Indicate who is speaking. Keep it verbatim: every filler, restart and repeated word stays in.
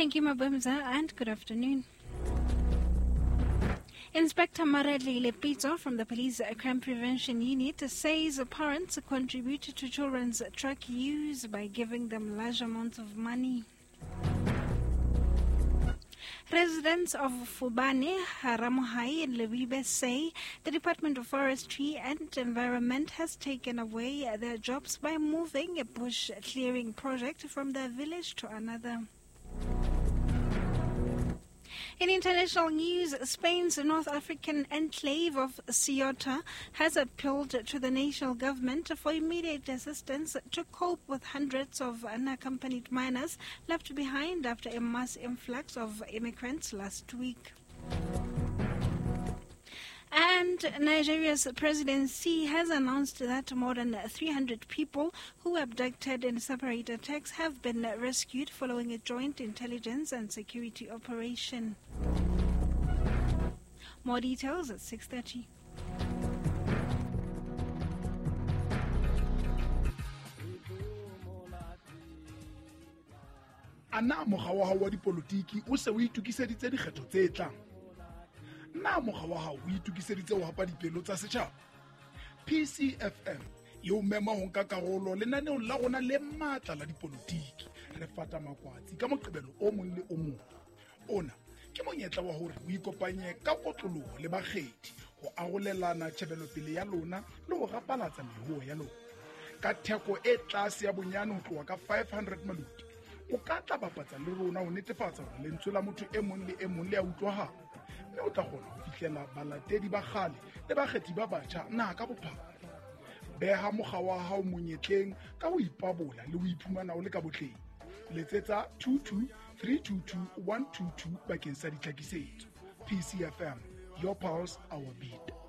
Speaker 1: Thank you, Mabumza, and good afternoon. Inspector Marele Lepito from the Police Crime Prevention Unit says parents contribute to children's drug use by giving them large amounts of money. Residents of Fubane, Haramuhai and Lewibe say the Department of Forestry and Environment has taken away their jobs by moving a bush clearing project from their village to another. In international news, Spain's North African enclave of Ceuta has appealed to the national government for immediate assistance to cope with hundreds of unaccompanied minors left behind after a mass influx of immigrants last week. And Nigeria's presidency has announced that more than three hundred people who were abducted in separate attacks have been rescued following a joint intelligence and security operation. More details at six thirty.
Speaker 2: Ana mokga wa hao wa dipolitiki o se o itukiseditse dikgetho tse tlang. Na mokga wa hao o itukiseditse ho hapa dipelo tsa setjhaba. P C F M yo mema ho nka karolo lenaneong la rona le matla la dipolitiki re fata makwatsi ka moqebelo o mong le o mong. Ona ke monyetla wa hore o ikopanye ka kotloloho le bakgethi ho arolelana tjhebelopele ya lona le ho rapalatsa mehuo ya lona. Ka theko e tlase ya bonyane ho tloha ka five hundred maluti o ka tla bapatsa le rona ho netefatsa hore lentswe la motho e mong le e mong le a utlwahala. Mme o tla kgona ho fihlela balatedi ba kgale le bakgethi ba batjha naha ka bophara. Beha mokga wa hao monyetleng ka ho ipabola le ho iphumana o le ka botleng. Letsetsa two two three two two one two two bakeng sa ditlhakisetso. P C F M, your pulse, our beat.